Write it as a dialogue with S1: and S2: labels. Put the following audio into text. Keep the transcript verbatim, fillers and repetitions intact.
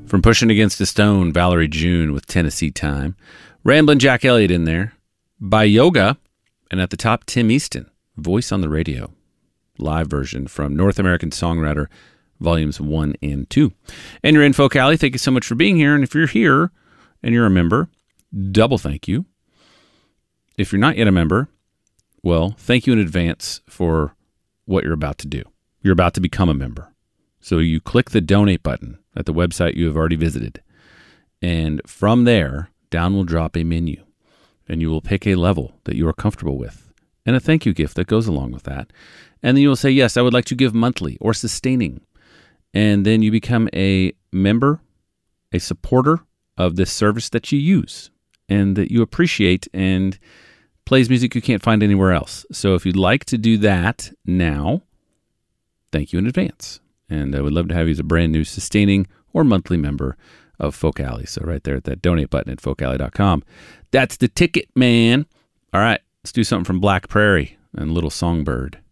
S1: From Pushing Against a Stone, Valerie June with Tennessee Time. Ramblin' Jack Elliott in there. By Yoga. And at the top, Tim Easton, Voice on the Radio. Live version from North American Songwriter, Volumes one and two. And you're in Folk Alley. Thank you so much for being here. And if you're here and you're a member, double thank you. If you're not yet a member, well, thank you in advance for what you're about to do. You're about to become a member. So you click the donate button at the website you have already visited. And from there, down will drop a menu. And you will pick a level that you are comfortable with. And a thank you gift that goes along with that. And then you will say, yes, I would like to give monthly or sustaining. And then you become a member, a supporter of this service that you use and that you appreciate and plays music you can't find anywhere else. So if you'd like to do that now, thank you in advance. And I would love to have you as a brand new sustaining or monthly member of Folk Alley. So right there at that donate button at folk alley dot com. That's the ticket, man. All right, let's do something from Black Prairie and Little Songbird.